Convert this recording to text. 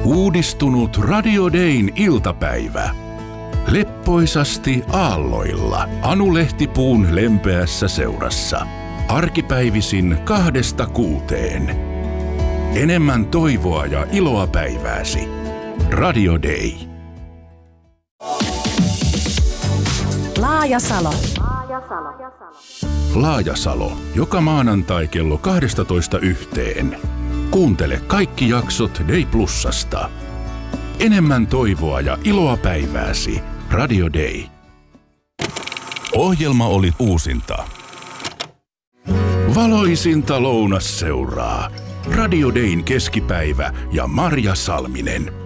Uudistunut Radio Dayn iltapäivä. Leppoisasti aalloilla Anu Lehtipuun lempeässä seurassa. Arkipäivisin 2–6. Enemmän toivoa ja iloa päivääsi. Radio Day. Laajasalo. Laajasalo. Joka maanantai kello 12–1. Kuuntele kaikki jaksot Day Plusasta. Enemmän toivoa ja iloa päivääsi. Radio Day. Ohjelma oli uusinta. Valoisinta lounasseuraa. Radio Dayn keskipäivä ja Marja Salminen.